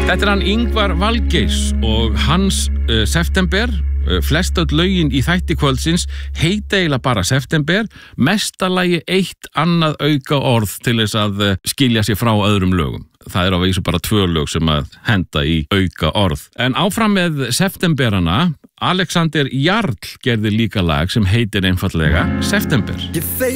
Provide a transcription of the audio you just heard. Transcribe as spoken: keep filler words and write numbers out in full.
Þetta er hann Ingvar Valgeirs og hans uh, September. Uh, flest öll lögin í þætti kvöldsins heita eiginlega bara September, mestalagi eitt annað auka orð til þess að uh, skilja sig frá öðrum lögum. Það er á vísu bara tvö lög sem að henda í auka orð. En áfram með Septemberana, Alexander Jarl gerði líka lag sem heitir einfaldlega September.